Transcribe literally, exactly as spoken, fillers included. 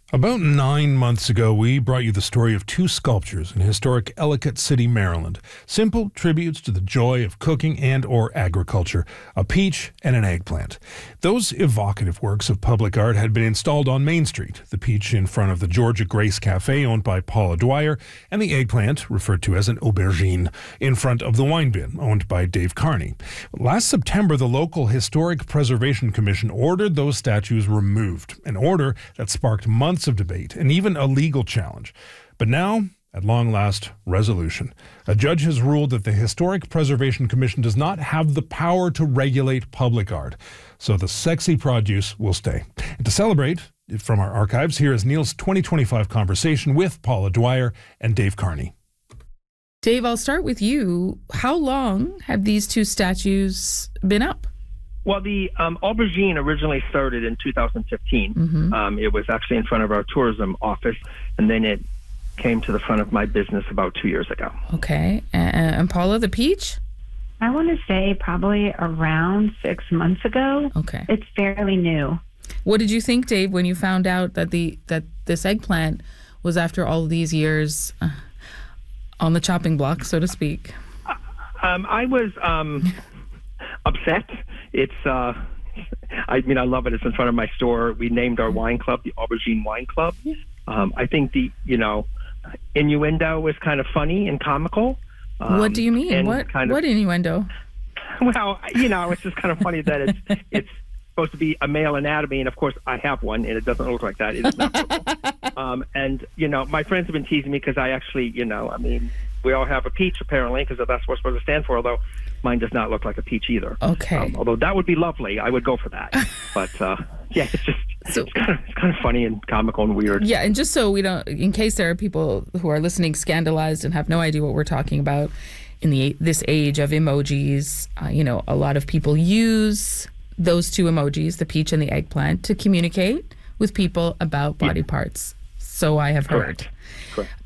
About nine months ago, we brought you the story of two sculptures in historic Ellicott City, Maryland. Simple tributes to the joy of cooking and or agriculture, a peach and an eggplant. Those evocative works of public art had been installed on Main Street, the peach in front of the Georgia Grace Cafe owned by Paula Dwyer, and the eggplant, referred to as an aubergine, in front of the wine bin owned by Dave Carney. Last September, the local Historic Preservation Commission ordered those statues removed, an order that sparked months of debate and even a legal challenge. But now, at long last, resolution. A judge has ruled that the Historic Preservation Commission does not have the power to regulate public art, so the sexy produce will stay. And to celebrate, from our archives, here is Neil's twenty twenty-five conversation with Paula Dwyer and Dave Carney. Dave, I'll start with you. How long have these two statues been up? Well, the um, aubergine originally started in two thousand fifteen. Mm-hmm. Um, it was actually in front of our tourism office, and then it came to the front of my business about two years ago. Okay. And, and Paula, the peach? I want to say probably around six months ago. Okay. It's fairly new. What did you think, Dave, when you found out that the that this eggplant was, after all of these years, uh, on the chopping block, so to speak? Uh, um, I was um, upset. It's, uh, I mean, I love it. It's in front of my store. We named our wine club the Aubergine Wine Club. Um, I think the, you know, innuendo was kind of funny and comical. Um, what do you mean? What kind of, what innuendo? Well, you know, it's just kind of funny that it's it's supposed to be a male anatomy, and of course I have one, and it doesn't look like that. It is not purple. um, and, you know, my friends have been teasing me because I actually, you know, I mean, we all have a peach apparently, because that's what it's supposed to stand for, although mine does not look like a peach either. Okay. Um, although that would be lovely. I would go for that. But, uh, yeah, it's just so, it's, kind of, it's kind of funny and comical and weird. Yeah, and just so we don't, in case there are people who are listening scandalized and have no idea what we're talking about, in the this age of emojis, uh, you know, a lot of people use those two emojis, the peach and the eggplant, to communicate with people about body yeah. parts. So I have heard. Correct. Correct.